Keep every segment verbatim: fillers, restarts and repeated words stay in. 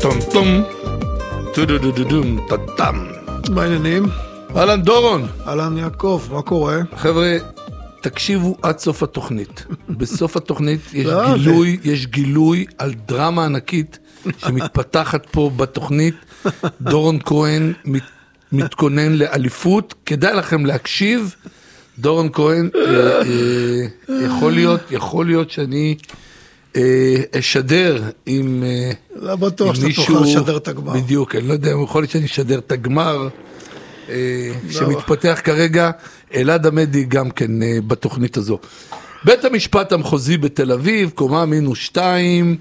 טום טום, טודודודודום, טטם. מה העניינים? אהלן דורון. אהלן יעקב, מה קורה? חבר'ה, תקשיבו עד סוף התוכנית. בסוף התוכנית יש גילוי, יש גילוי על דרמה ענקית שמתפתחת פה בתוכנית. דורון כהן מת, מתכונן לאליפות, כדאי לכם להקשיב. דורון כהן, אה, אה, יכול להיות, יכול להיות שאני אה, אשדר עם, אה, לא בטוח שאתה מישהו, תוכל לשדר את הגמר. בדיוק, אני לא יודע, יכול להיות שאני אשדר את הגמר, אה, שמתפתח כרגע. אלעד עמדי גם כן אה, בתוכנית הזו. בית המשפט המחוזי בתל אביב, קומה מינוס שתיים.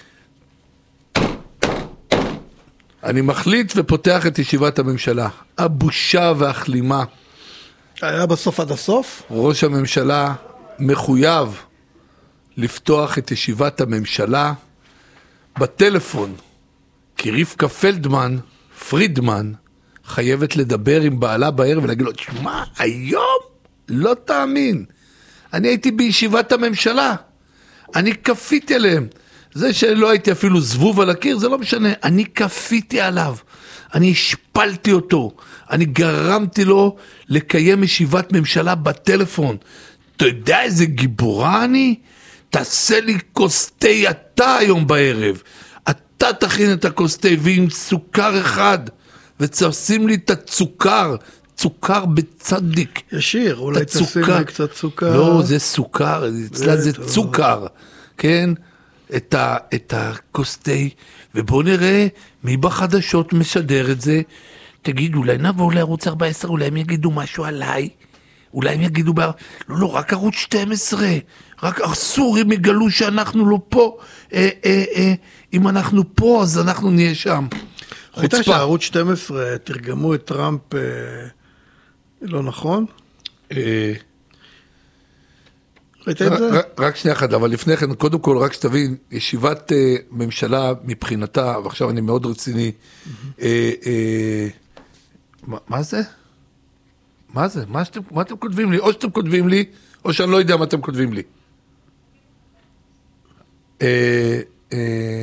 אני מחליט ופותח את ישיבת הממשלה. הבושה והכלימה. היה בסוף עד הסוף? ראש הממשלה מחויב לפתוח את ישיבת הממשלה בטלפון, כי רבקה פלדמן, פרידמן, חייבת לדבר עם בעלה בערב ולהגיד לו, תשמע, היום לא תאמין, אני הייתי בישיבת הממשלה, אני כפיתי עליהם, זה שלא הייתי אפילו זבוב על הקיר, זה לא משנה, אני כפיתי עליו, אני השפלתי אותו, אני גרמתי לו לקיים ישיבת ממשלה בטלפון. אתה יודע איזה גיבורה אני? תעשה לי קוסטי אתה היום בערב. אתה תכין את הקוסטי ועם סוכר אחד, ותשים לי את הצוקר, צוקר בצדיק. ישיר, אולי תשים לי קצת סוכר. לא, זה סוכר, אצלה זה צוקר, כן? את, ה, את הקוסטי, ובואו נראה מי בחדשות משדר את זה. תגיד, אולי נבוא לערוץ ארבע עשרה, אולי הם יגידו משהו עליי, אולי הם יגידו, ב... לא, לא, רק ערוץ שתים עשרה, רק הסורים יגלו שאנחנו לא פה, אה, אה, אה, אם אנחנו פה, אז אנחנו נהיה שם. ראית שערוץ שתים עשרה תרגמו את טראמפ, אה, לא נכון? אה... ראית את זה? רק, רק שנייה אחת, אבל לפני כן, קודם כל, רק שתבין, ישיבת אה, ממשלה מבחינתה, ועכשיו אני מאוד רציני, mm-hmm. אה, אה, מה, מה זה? מה זה? מה, שאתם, מה אתם כותבים לי? או שאתם כותבים לי, או שאני לא יודע מה אתם כותבים לי. אה, אה,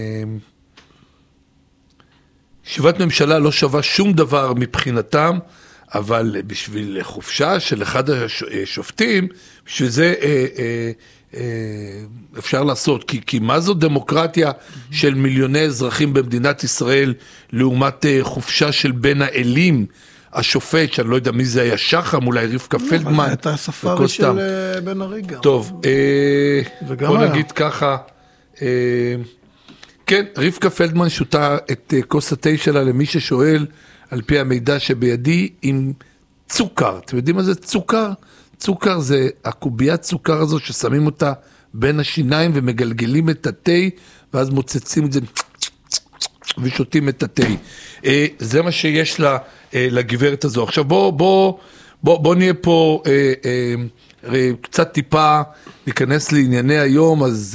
ישיבת ממשלה לא שווה שום דבר מבחינתם, אבל בשביל חופשה של אחד השופטים, בשביל זה אה, אה, אה, אפשר לעשות, כי, כי מה זו דמוקרטיה mm-hmm. של מיליוני אזרחים במדינת ישראל, לעומת אה, חופשה של בין האלים, השופט, שאני לא יודע מי זה היה, שחם, אולי רבקה לא, פלדמן. אבל הייתה ספארי של בן ארי גם. טוב, אה, בוא היה. נגיד ככה, אה, כן, רבקה פלדמן שותה את אה, כוס התה שלה למי ששואל, על פי המידע שבידי, עם צוקר. אתם יודעים מה זה צוקר? צוקר זה הקוביית צוקר הזו ששמים אותה בין השיניים ומגלגלים את התה, ואז מוצצים את זה ושותים את התה. זה מה שיש לה, לגברת הזו. עכשיו בוא, בוא, בוא, בוא נהיה פה קצת טיפה, ניכנס לענייני היום, אז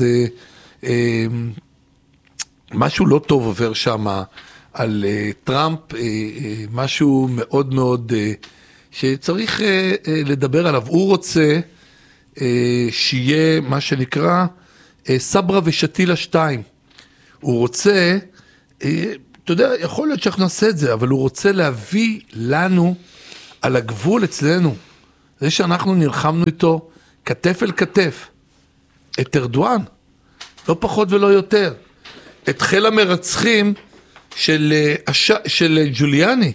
משהו לא טוב עובר שמה, על uh, טראמפ, uh, uh, משהו מאוד מאוד uh, שצריך uh, uh, לדבר עליו. הוא רוצה uh, שיהיה מה שנקרא uh, סברה ושתילה שתיים. הוא רוצה, uh, אתה יודע, יכול להיות שאנחנו נעשה את זה, אבל הוא רוצה להביא לנו על הגבול אצלנו, זה שאנחנו נלחמנו איתו כתף אל כתף, את ארדואן, לא פחות ולא יותר, את חיל המרצחים, של, של ג'וליאני.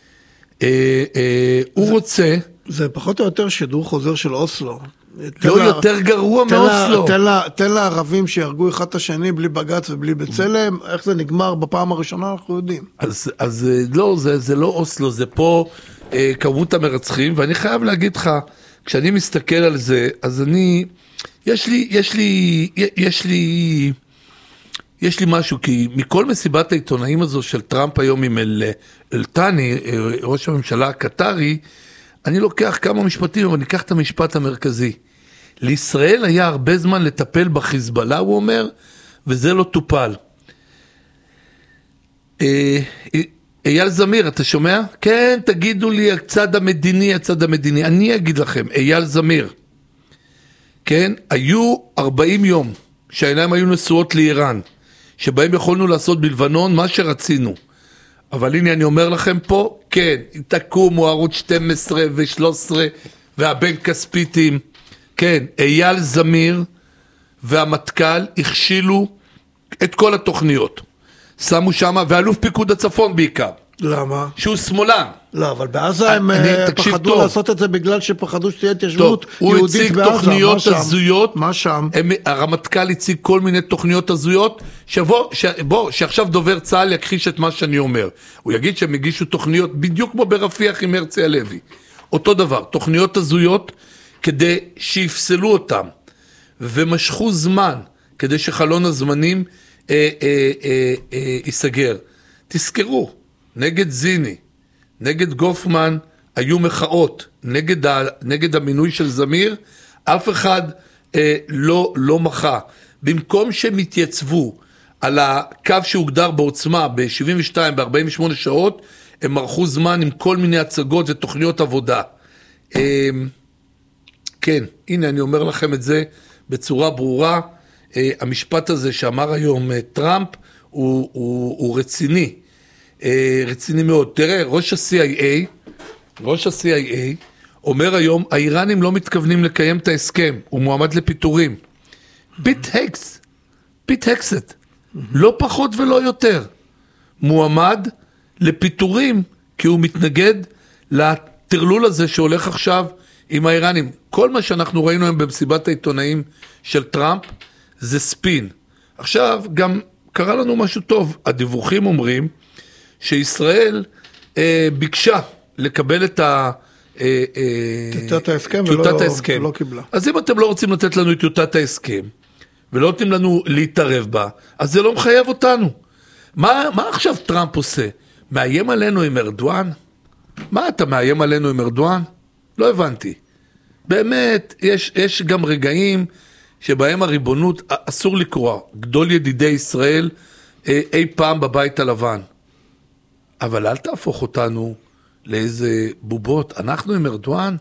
הוא רוצה... זה פחות או יותר שידור חוזר של אוסלו. לא יותר גרוע מאוסלו. תן לערבים שירגו אחד את השני בלי בגץ ובלי בצלם, איך זה נגמר בפעם הראשונה אנחנו יודעים. אז לא, זה לא אוסלו, זה פה כמות המרצחים, ואני חייב להגיד לך, כשאני מסתכל על זה, אז אני... יש לי... יש לי... יש לי... יש לי משהו, כי מכל מסיבת העיתונאים הזו של טראמפ היום עם אל, אלטני, ראש הממשלה הקטרי, אני לוקח כמה משפטים, אבל אני אקח את המשפט המרכזי. לישראל היה הרבה זמן לטפל בחיזבאללה, הוא אומר, וזה לא טופל. אייל זמיר, אתה שומע? כן, תגידו לי, הצד המדיני, הצד המדיני. אני אגיד לכם, אייל זמיר, כן, היו ארבעים יום שהעיניים היו נשואות לאיראן, שבהם יכולנו לעשות בלבנון מה שרצינו. אבל הנה אני אומר לכם פה, כן, תקומו ערוץ שתים עשרה ו-שלוש עשרה והבן כספיתים, כן, אייל זמיר והמטכ"ל הכשילו את כל התוכניות. שמו שמה, ואלוף פיקוד הצפון בעיקר. למה? שהוא שמאלן. לא, אבל בעזה הם פחדו טוב. לעשות את זה בגלל שפחדו שתהיה התיישבות יהודית בעזה. הוא הציג תוכניות הזויות. מה שם? הם, הרמטכ"ל הציג כל מיני תוכניות הזויות, שבוא, ש, בוא, שעכשיו דובר צה"ל יכחיש את מה שאני אומר. הוא יגיד שהם הגישו תוכניות בדיוק כמו ברפיח עם הרצי הלוי. אותו דבר, תוכניות הזויות כדי שיפסלו אותם, ומשכו זמן כדי שחלון הזמנים אה, אה, אה, אה, ייסגר. תזכרו, נגד זיני, נגד גופמן היו מחאות, נגד, ה, נגד המינוי של זמיר, אף אחד אה, לא, לא מחה. במקום שהם התייצבו על הקו שהוגדר בעוצמה ב-שבעים ושתיים, ב-ארבעים ושמונה שעות, הם מרחו זמן עם כל מיני הצגות ותוכניות עבודה. אה, כן, הנה אני אומר לכם את זה בצורה ברורה, אה, המשפט הזה שאמר היום אה, טראמפ הוא, הוא, הוא רציני. רציני מאוד. תראה, ראש ה-סי איי איי, ראש ה-סי איי איי אומר היום, האיראנים לא מתכוונים לקיים את ההסכם, הוא מועמד לפיטורים. פיט הקס, פיט הקסט, לא פחות ולא יותר. מועמד לפיטורים, כי הוא מתנגד לטרלול הזה שהולך עכשיו עם האיראנים. כל מה שאנחנו ראינו היום במסיבת העיתונאים של טראמפ, זה ספין. עכשיו, גם קרה לנו משהו טוב. הדיווחים אומרים, שישראל אה, ביקשה לקבל את ה... אה, אה, טיוטת ההסכם טיוטת ולא, ההסכם. ולא קיבלה. אז אם אתם לא רוצים לתת לנו את טיוטת ההסכם, ולא נותנים לנו להתערב בה, אז זה לא מחייב אותנו. מה, מה עכשיו טראמפ עושה? מאיים עלינו עם ארדואן? מה אתה מאיים עלינו עם ארדואן? לא הבנתי. באמת, יש, יש גם רגעים שבהם הריבונות, אסור לקרוא, גדול ידידי ישראל, אה, אי פעם בבית הלבן. אבל אל תהפוך אותנו לאיזה בובות. אנחנו עם ארדואן,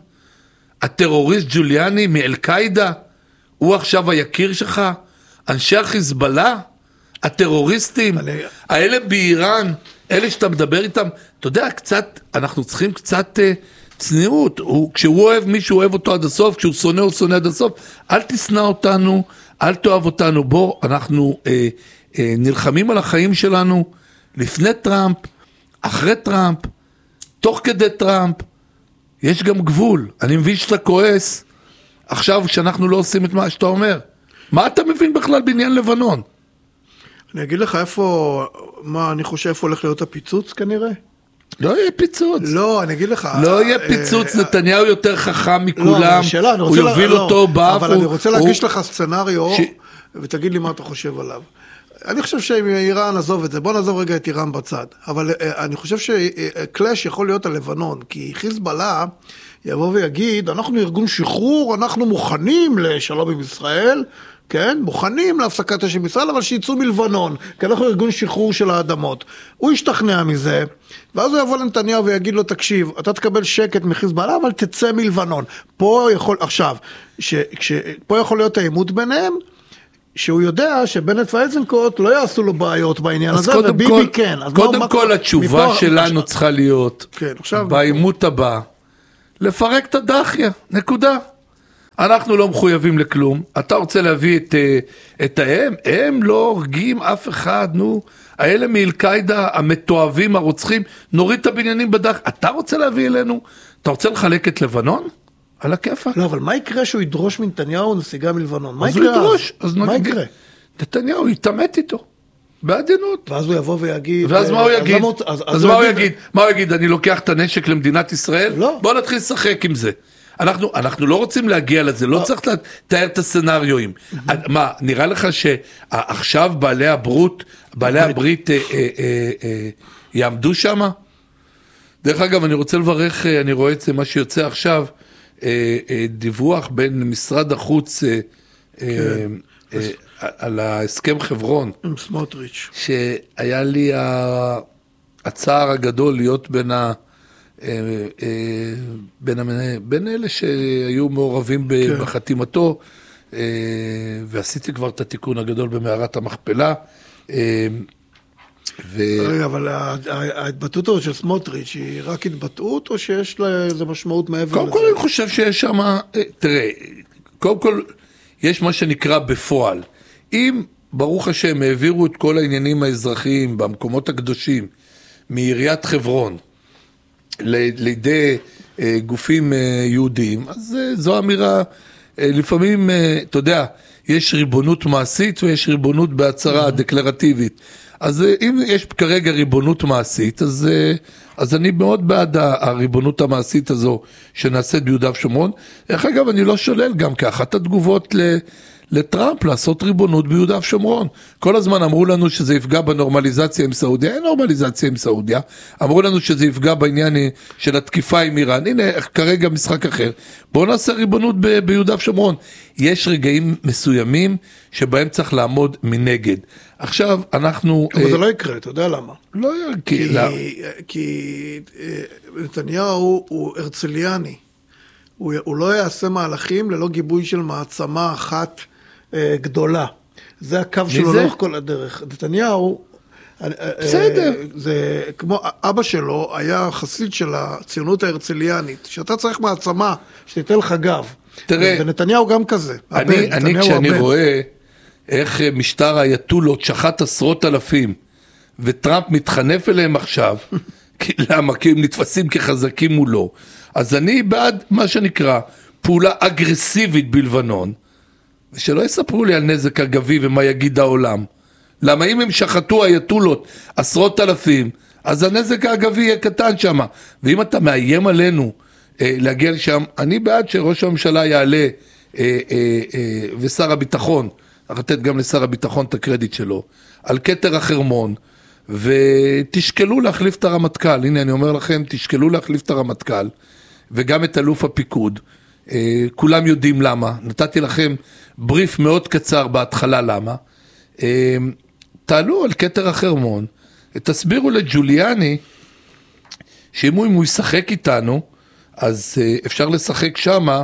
הטרוריסט ג'וליאני מאל-קאידה, הוא עכשיו היקיר שלך, אנשי החיזבאללה, הטרוריסטים, אני... האלה באיראן, אלה שאתה מדבר איתם, אתה יודע, קצת, אנחנו צריכים קצת uh, צניעות, הוא, כשהוא אוהב מישהו אוהב אותו עד הסוף, כשהוא שונא הוא שונא עד הסוף, אל תשנא אותנו, אל תאהב אותנו, בוא, אנחנו uh, uh, נלחמים על החיים שלנו, לפני טראמפ, אחרי טראמפ, תוך כדי טראמפ, יש גם גבול. אני מבין שאתה כועס, עכשיו שאנחנו לא עושים את מה שאתה אומר. מה אתה מבין בכלל בעניין לבנון? אני אגיד לך איפה, מה אני חושב איפה הולך להיות הפיצוץ כנראה? לא יהיה פיצוץ. לא, אני אגיד לך. לא יהיה פיצוץ, נתניהו יותר חכם מכולם, הוא יוביל אותו באף. אבל אני רוצה להגיש לך סצנריו, ותגיד לי מה אתה חושב עליו. אני חושב שעם איראן נעזוב את זה, בוא נעזוב רגע את איראן בצד, אבל אני חושב שקלאש יכול להיות על לבנון, כי חיזבאללה יבוא ויגיד, אנחנו ארגון שחרור, אנחנו מוכנים לשלום עם ישראל, כן, מוכנים להפסקת אש עם ישראל, אבל שיצאו מלבנון, כי אנחנו ארגון שחרור של האדמות. הוא ישתכנע מזה, ואז הוא יבוא לנתניהו ויגיד לו, תקשיב, אתה תקבל שקט מחיזבאללה, אבל תצא מלבנון. פה יכול, עכשיו, ש, ש, פה יכול להיות העימות ביניהם, שהוא יודע שבנט ואיזנקוט לא יעשו לו בעיות בעניין הזה, וביבי כל, כן. אז קודם מה, כל מה, התשובה מפה, שלנו עכשיו, צריכה להיות, כן, עכשיו, בעימות הבא, לפרק את הדחיה, נקודה. אנחנו לא מחויבים לכלום, אתה רוצה להביא את, את ההם, הם לא הורגים אף אחד, נו, האלה מאל-קאידה, המתועבים, הרוצחים, נוריד את הבניינים בדח, אתה רוצה להביא אלינו, אתה רוצה לחלק את לבנון? על הכיפק. לא, אבל מה יקרה שהוא ידרוש מנתניהו נסיגה מלבנון? מה אז יקרה? הוא ידרוש, אז מה יקרה? נתניהו יתעמת איתו, בעדינות. ואז הוא יבוא ויגיד... ואז מה הוא יגיד? אז מה הוא יגיד? מה הוא יגיד? אני לוקח את הנשק למדינת ישראל? לא. בוא נתחיל לשחק עם זה. אנחנו, אנחנו לא רוצים להגיע לזה, לא צריך לתאר את הסצנריואים. מה, נראה לך שעכשיו בעלי הברוט, בעלי הברית יעמדו שם? דרך אגב, אני רוצה לברך, אני רואה את זה, מה שיוצא עכשיו, דיווח בין משרד החוץ על ההסכם חברון. עם סמוטריץ'. שהיה לי הצער הגדול להיות בין ה... בין, בין אלה שהיו מעורבים בחתימתו, ועשיתי כבר את התיקון הגדול במערת המכפלה, ו... רגע, אבל ההתבטאות הזאת של סמוטריץ' היא רק התבטאות, או שיש לה איזו משמעות מעבר לזה? קודם כל אני חושב שיש שם, תראה, קודם כל יש מה שנקרא בפועל. אם ברוך השם העבירו את כל העניינים האזרחיים במקומות הקדושים מעיריית חברון לידי גופים יהודיים, אז זו אמירה, לפעמים, אתה יודע, יש ריבונות מעשית ויש ריבונות בהצהרה דקלרטיבית. אז אם יש כרגע ריבונות מעשית, אז, אז אני מאוד בעד הריבונות המעשית הזו שנעשית ביהודה ושומרון. איך אגב, אני לא שולל גם כאחת התגובות ל... לטראמפ לעשות ריבונות ביהודה ושומרון. כל הזמן אמרו לנו שזה יפגע בנורמליזציה עם סעודיה, אין נורמליזציה עם סעודיה, אמרו לנו שזה יפגע בעניין של התקיפה עם איראן, הנה כרגע משחק אחר, בואו נעשה ריבונות ב- ביהודה ושומרון. יש רגעים מסוימים שבהם צריך לעמוד מנגד. עכשיו אנחנו... אבל זה לא יקרה, אתה יודע למה? לא כי, כי נתניהו הוא הרצליאני, הוא, הוא לא יעשה מהלכים ללא גיבוי של מעצמה אחת אה, גדולה. זה הקו שלו לאורך כל הדרך. נתניהו, בסדר. אה, זה כמו אבא שלו היה חסיד של הציונות ההרצליאנית, שאתה צריך מעצמה שתיתן לך גב. תראה, ונתניהו גם כזה. אני, הבן, אני כשאני הבן. רואה איך משטר היתולות שחט עשרות אלפים, וטראמפ מתחנף אליהם עכשיו, למה? כי הם נתפסים כחזקים מולו. אז אני בעד מה שנקרא פעולה אגרסיבית בלבנון, ושלא יספרו לי על נזק אגבי ומה יגיד העולם. למה אם הם שחטו היתולות עשרות אלפים, אז הנזק האגבי יהיה קטן שם. ואם אתה מאיים עלינו אה, להגיע לשם, אני בעד שראש הממשלה יעלה, אה, אה, אה, ושר הביטחון, לתת גם לשר הביטחון את הקרדיט שלו, על כתר החרמון, ותשקלו להחליף את הרמטכ"ל. הנה אני אומר לכם, תשקלו להחליף את הרמטכ"ל, וגם את אלוף הפיקוד. כולם יודעים למה. נתתי לכם בריף מאוד קצר בהתחלה למה. תעלו על כתר החרמון, תסבירו לג'וליאני, שאם הוא ישחק איתנו, אז אפשר לשחק שמה,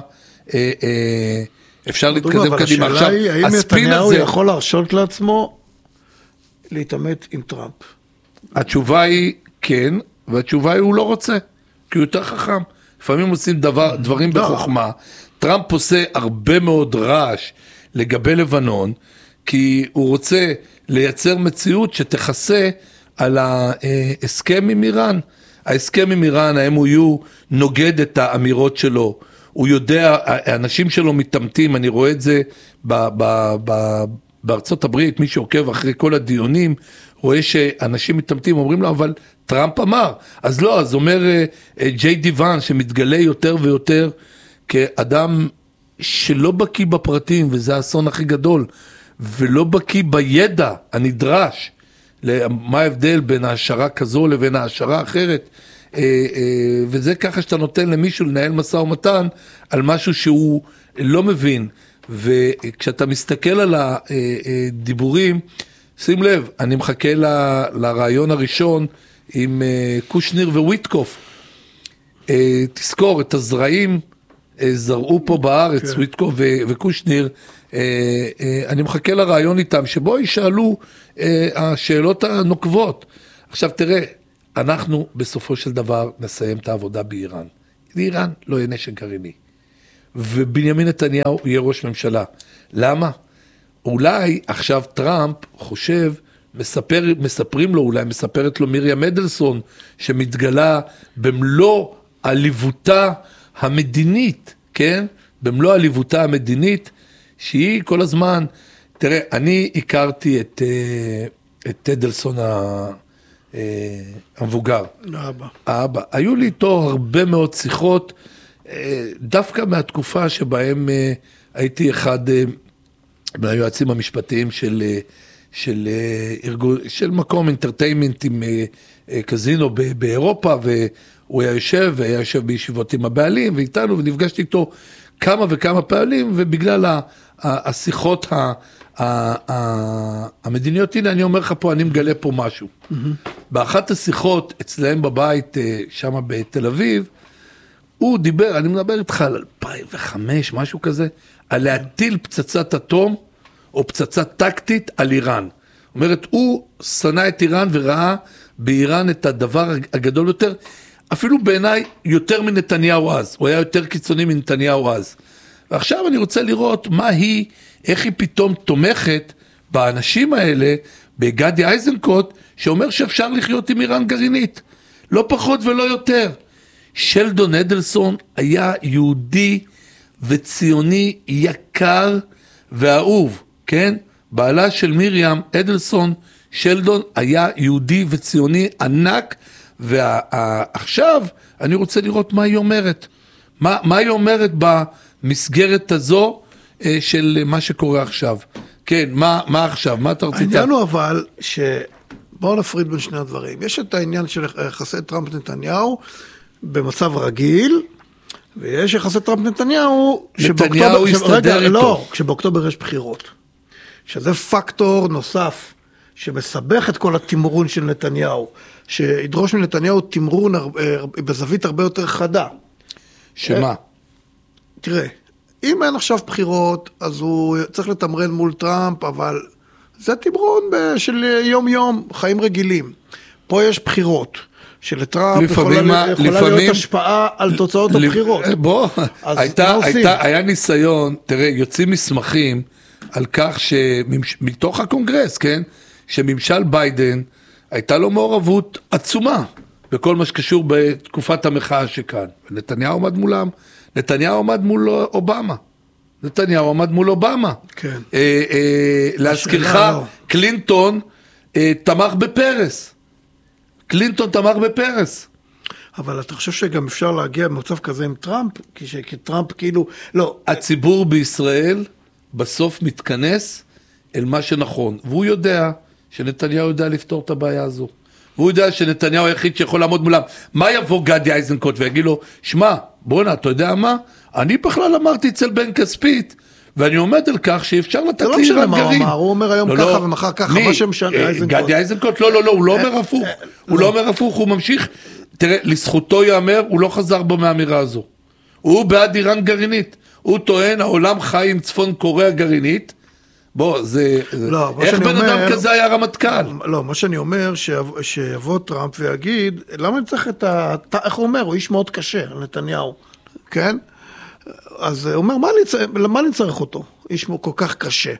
אפשר להתקדם קדימה. אבל השאלה היא, האם נתניהו יכול להרשות לעצמו להתעמת עם טראמפ? התשובה היא כן, והתשובה היא הוא לא רוצה, כי הוא יותר חכם. לפעמים עושים דבר, דברים בחוכמה. טראמפ עושה הרבה מאוד רעש לגבי לבנון, כי הוא רוצה לייצר מציאות שתכסה על ההסכם עם איראן. ההסכם עם איראן, ה-אם או יו, נוגד את האמירות שלו. הוא יודע, האנשים שלו מתאמתים, אני רואה את זה ב, ב, ב, בארצות הברית, מי שעוקב אחרי כל הדיונים, רואה שאנשים מתאמתים, אומרים לו, אבל טראמפ אמר. אז לא, אז אומר ג'יי די ואן, שמתגלה יותר ויותר כאדם שלא בקיא בפרטים, וזה האסון הכי גדול, ולא בקיא בידע הנדרש, מה ההבדל בין ההשערה כזו לבין ההשערה האחרת, וזה ככה שאתה נותן למישהו לנהל משא ומתן על משהו שהוא לא מבין, וכשאתה מסתכל על הדיבורים, שים לב, אני מחכה ל, לרעיון הראשון עם קושניר וויטקוף. תזכור, את הזרעים זרעו פה בארץ, כן. ויטקוף ו, וקושניר, אני מחכה לרעיון איתם, שבו ישאלו השאלות הנוקבות. עכשיו תראה, אנחנו בסופו של דבר נסיים את העבודה באיראן. לאיראן לא יהיה נשק גרעיני. ובנימין נתניהו יהיה ראש ממשלה. למה? אולי עכשיו טראמפ חושב, מספר, מספרים לו, אולי מספרת לו מרים אדלסון, שמתגלה במלוא עליבותה המדינית, כן? במלוא עליבותה המדינית, שהיא כל הזמן, תראה, אני הכרתי את, את אדלסון המבוגר. האבא. האבא. היו לי איתו הרבה מאוד שיחות, דווקא מהתקופה שבהם הייתי אחד מהיועצים המשפטיים של, של, ארגון, של מקום אינטרטיימנט עם קזינו באירופה, והוא היה יושב, והיה יושב בישיבות עם הבעלים, ואיתנו, ונפגשתי איתו כמה וכמה פעלים, ובגלל השיחות המדיניות, הנה אני אומר לך פה, אני מגלה פה משהו. Mm-hmm. באחת השיחות אצלהם בבית, שם בתל אביב, הוא דיבר, אני מדבר איתך על אלפיים וחמש, משהו כזה, על להטיל פצצת אטום, או פצצה טקטית על איראן. אומרת, הוא שנא את איראן וראה באיראן את הדבר הגדול יותר, אפילו בעיניי יותר מנתניהו אז, הוא היה יותר קיצוני מנתניהו אז. ועכשיו אני רוצה לראות מה היא, איך היא פתאום תומכת באנשים האלה, בגדי איזנקוט, שאומר שאפשר לחיות עם איראן גרעינית, לא פחות ולא יותר. שלדון אדלסון היה יהודי וציוני יקר ואהוב, כן? בעלה של מרים אדלסון, שלדון היה יהודי וציוני ענק, ועכשיו אני רוצה לראות מה היא אומרת. מה, מה היא אומרת במסגרת הזו של מה שקורה עכשיו. כן, מה, מה עכשיו? מה אתה רצית? העניין הוא אבל ש... בואו נפריד בין שני הדברים. יש את העניין של יחסי טראמפ-נתניהו במצב רגיל, ויש יחסי טראמפ-נתניהו נתניהו יסתדר איתו. לא, כשבאוקטובר יש בחירות. שזה פקטור נוסף שמסבך את כל התמרון של נתניהו, שידרוש מנתניהו תמרון בזווית הרבה יותר חדה. שמה? תראה, אם אין עכשיו בחירות, אז הוא צריך לתמרן מול טראמפ, אבל זה תמרון של יום-יום, חיים רגילים. פה יש בחירות, שלטראמפ יכולה, מה, יכולה לפעמים, להיות השפעה על תוצאות לפ... הבחירות. בוא, הייתה, הייתה, היה ניסיון, תראה, יוצאים מסמכים על כך שמתוך הקונגרס, כן, שממשל ביידן, הייתה לו מעורבות עצומה, בכל מה שקשור בתקופת המחאה שכאן. ונתניהו עמד מולם, נתניהו עמד מול אובמה. נתניהו עמד מול אובמה. כן. אה, אה, להזכירך, לא. קלינטון אה, תמך בפרס. קלינטון תמך בפרס. אבל אתה חושב שגם אפשר להגיע במצב כזה עם טראמפ? כי, כי טראמפ כאילו, לא. הציבור בישראל בסוף מתכנס אל מה שנכון. והוא יודע שנתניהו יודע לפתור את הבעיה הזו. והוא יודע שנתניהו היחיד שיכול לעמוד מולם. מה יבוא גדי איזנקוט ויגיד לו, שמע, בוא'נה, אתה יודע מה? אני בכלל אמרתי אצל בן כספית, ואני עומד על כך שאפשר לתת לי איראן גרעין. הוא אומר היום ככה ומחר ככה, מה שמשנה איזנקוט. גדי איזנקוט, לא, לא, לא, הוא לא אומר הפוך. הוא לא אומר הפוך, הוא ממשיך. תראה, לזכותו יאמר, הוא לא חזר בו מהאמירה הזו. הוא בעד איראן גרעינית. הוא טוען, העולם חי עם צפון קוריאה גרעינית. בוא, זה... לא, איך בן אומר, אדם כזה היה רמטכ"ל? לא, מה שאני אומר, שיבוא, שיבוא טראמפ ויגיד, למה אני צריך את ה... איך הוא אומר? הוא איש מאוד קשה, נתניהו. כן? אז הוא אומר, מה אני, למה אני צריך אותו? איש כל כך קשה.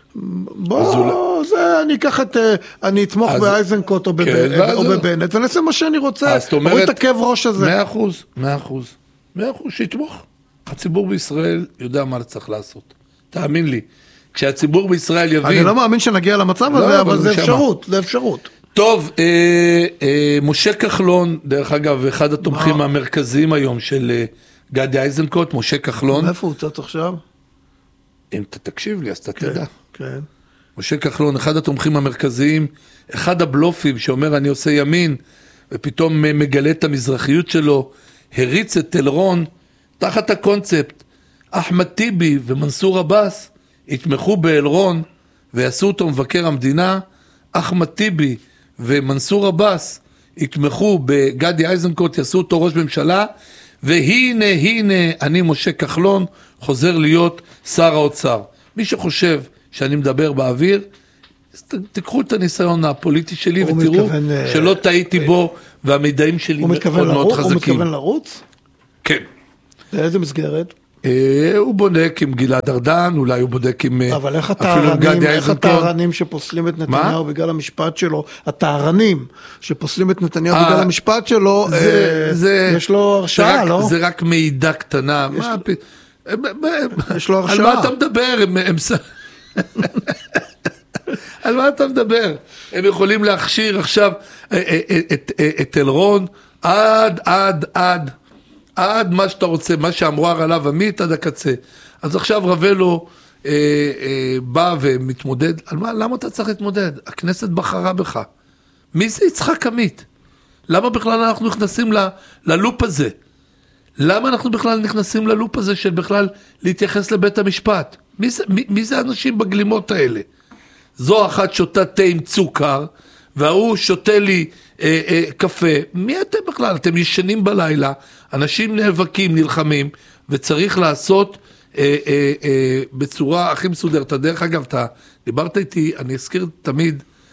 בוא, זה, אני אקח את... אני אתמוך אז, באייזנקוט או, כן, בבנ, או בבנט, ואני אעשה מה שאני רוצה. אז זאת אומרת... את הכאב ראש הזה. מאה אחוז, מאה אחוז. מאה אחוז, שיתמוך. הציבור בישראל יודע מה צריך לעשות. תאמין לי. כשהציבור בישראל יבין... אני לא מאמין שנגיע למצב הזה, לא, אבל זה אפשרות, זה אפשרות. טוב, אה, אה, משה כחלון, דרך אגב, אחד התומכים המרכזיים היום של אה, גדי איזנקוט, משה כחלון. מאיפה הוא צאת עכשיו? אם אתה תקשיב לי, אז אתה כן, תדע. כן. משה כחלון, אחד התומכים המרכזיים, אחד הבלופים שאומר אני עושה ימין, ופתאום מגלה את המזרחיות שלו, הריץ את תלרון, תחת הקונספט, אחמד טיבי ומנסור עבאס, יתמכו באלרון ויעשו אותו מבקר המדינה, אחמד טיבי ומנסור עבאס יתמכו בגדי איזנקוט, יעשו אותו ראש ממשלה, והנה, הנה, אני משה כחלון, חוזר להיות שר האוצר. מי שחושב שאני מדבר באוויר, תקחו את הניסיון הפוליטי שלי ותראו מתכוון, שלא טעיתי בו, והמידעים שלי מאוד מאוד חזקים. הוא מתכוון לרוץ? כן. באיזה מסגרת? הוא בודק עם גלעד ארדן, אולי הוא בודק עם אבל איך הטהרנים, איך הטהרנים שפוסלים את נתניהו בגלל המשפט שלו, הטהרנים שפוסלים את נתניהו בגלל המשפט שלו, יש לו הרשעה, לא? זה רק מידע קטנה. יש לו הרשעה. על מה אתה מדבר? על מה אתה מדבר? הם יכולים להכשיר עכשיו את אלרון עד, עד, עד. עד מה שאתה רוצה, מה שאמרו עליו עמית עד הקצה. אז עכשיו רבלו אה, אה, בא ומתמודד, על מה, למה אתה צריך להתמודד? הכנסת בחרה בך. מי זה יצחק עמית? למה בכלל אנחנו נכנסים ל, ללופ הזה? למה אנחנו בכלל נכנסים ללופ הזה של בכלל להתייחס לבית המשפט? מי זה, מי, מי זה האנשים בגלימות האלה? זו אחת שותה תה עם צוקר, והוא שותה לי אה, אה, קפה. מי אתם בכלל? אתם ישנים בלילה, אנשים נאבקים, נלחמים, וצריך לעשות אה, אה, אה, בצורה הכי מסודרת. דרך אגב, אתה דיברת איתי, אני אזכיר תמיד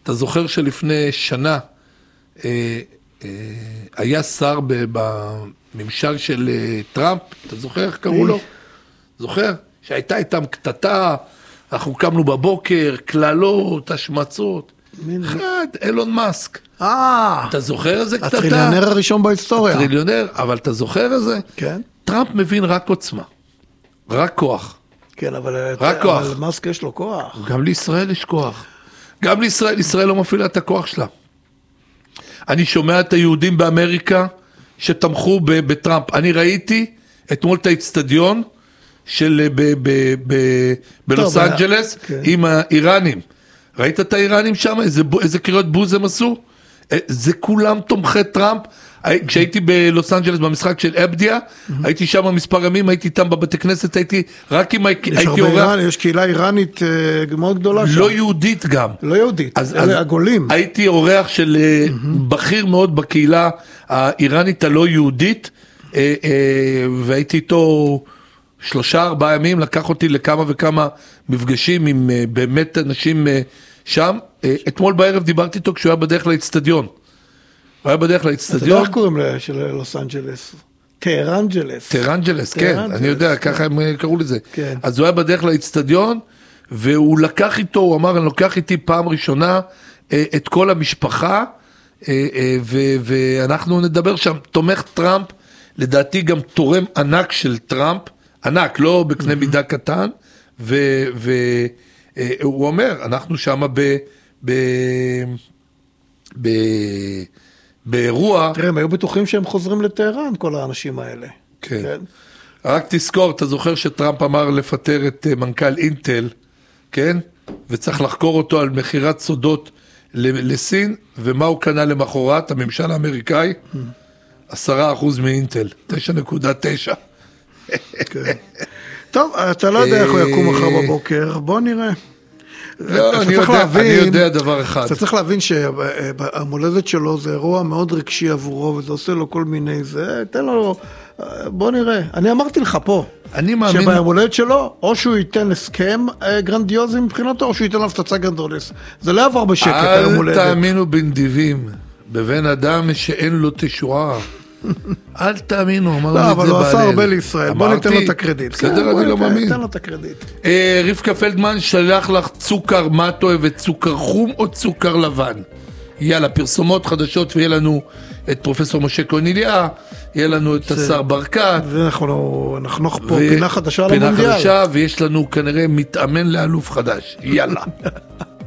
אתה זוכר שלפני שנה אה, אה, היה שר בממשל של אה, טראמפ, אתה זוכר איך קראו לו? זוכר? שהייתה איתם קטטה, אנחנו קמנו בבוקר, כללות, השמצות. אחד, אילון מאסק. אה, אתה זוכר איזה קטטה? הטריליונר הראשון בהיסטוריה. הטריליונר, אבל אתה זוכר איזה? כן. טראמפ מבין רק עוצמה, רק כוח. כן, אבל, רק כוח. אבל מאסק יש לו כוח. גם לישראל יש כוח. גם לישראל, ישראל לא מפעילה את הכוח שלה. אני שומע את היהודים באמריקה שתמכו בטראמפ. אני ראיתי אתמול את האצטדיון של בלוס אנג'לס עם האיראנים. ראית את האיראנים שם? איזה, איזה קריאות בוז הם עשו? זה כולם תומכי טראמפ. כשהייתי בלוס אנג'לס במשחק של אבדיה, הייתי שם מספר ימים, הייתי איתם בבתי כנסת, הייתי רק אם הייתי אורח. יש קהילה איראנית מאוד גדולה שם. לא יהודית גם. לא יהודית, אלה עגולים. הייתי אורח של בכיר מאוד בקהילה האיראנית הלא יהודית, והייתי איתו שלושה ארבעה ימים, לקח אותי לכמה וכמה מפגשים עם באמת אנשים שם. אתמול בערב דיברתי איתו כשהוא היה בדרך לאצטדיון. הוא היה בדרך לאצטדיון. אתה יודע איך קוראים של לוס אנג'לס? טהרנג'לס. טהרנג'לס, כן, אני יודע, ככה הם קראו לזה. אז הוא היה בדרך לאצטדיון, והוא לקח איתו, הוא אמר, אני לוקח איתי פעם ראשונה את כל המשפחה, ואנחנו נדבר שם, תומך טראמפ, לדעתי גם תורם ענק של טראמפ, ענק, לא בקנה מידה קטן, והוא אומר, אנחנו שם ב... ב... ב... באירוע... תראה, הם היו בטוחים שהם חוזרים לטהרן, כל האנשים האלה. כן. כן. רק תזכור, אתה זוכר שטראמפ אמר לפטר את מנכ"ל אינטל, כן? וצריך לחקור אותו על מחירת סודות לסין, ומה הוא קנה למחרת, הממשל האמריקאי? עשרה אחוז מאינטל, תשע נקודה תשע. כן. טוב, אתה לא יודע איך הוא יקום מחר בבוקר, בוא נראה. לא, אני יודע, להבין, אני יודע דבר אחד. אתה צריך להבין שהמולדת שלו זה אירוע מאוד רגשי עבורו, וזה עושה לו כל מיני זה, תן לו, בוא נראה. אני אמרתי לך פה, אני מאמין... שבמולדת שלו, או שהוא ייתן הסכם גרנדיוזי מבחינתו, או שהוא ייתן הפצצה גרנדיוזית. זה לא יעבור בשקט, המולדת. אל תאמינו בנדיבים, בבן אדם שאין לו תשועה. אל תאמינו, אמרנו את זה בעלינו. לא, אבל הוא עשה הרבה לישראל, בוא ניתן לו את הקרדיט. בסדר, אני לא מאמין. ניתן לו את הקרדיט. רבקה פלדמן שלח לך צוקר, מה את אוהבת, צוקר חום או צוקר לבן? יאללה, פרסומות חדשות, ויהיה לנו את פרופסור משה קוניליה, יהיה לנו את השר ברקת. ואנחנו נחנוך פה פינה חדשה על המונדיאל. פינה חדשה, ויש לנו כנראה מתאמן לאלוף חדש. יאללה.